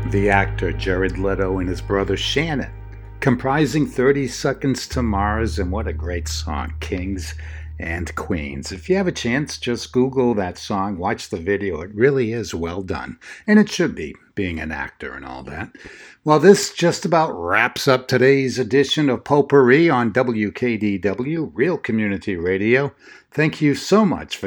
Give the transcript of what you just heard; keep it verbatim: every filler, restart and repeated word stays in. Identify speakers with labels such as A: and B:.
A: The actor Jared Leto and his brother Shannon, comprising thirty Seconds to Mars, and what a great song, Kings and Queens. If you have a chance, just Google that song, watch the video. It really is well done, and it should be, being an actor and all that. Well, this just about wraps up today's edition of Potpourri on W K D W, Real Community Radio. Thank you so much for